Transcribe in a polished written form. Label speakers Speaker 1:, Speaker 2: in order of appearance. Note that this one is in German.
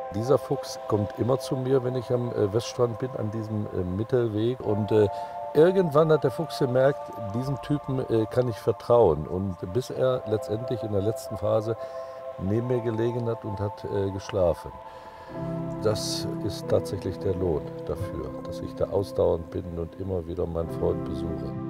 Speaker 1: Dieser Fuchs kommt immer zu mir, wenn ich am Weststrand bin, an diesem Mittelweg. Und irgendwann hat der Fuchs gemerkt, diesem Typen kann ich vertrauen. Und bis er letztendlich in der letzten Phase neben mir gelegen hat und hat geschlafen. Das ist tatsächlich der Lohn dafür, dass ich da ausdauernd bin und immer wieder meinen Freund besuche.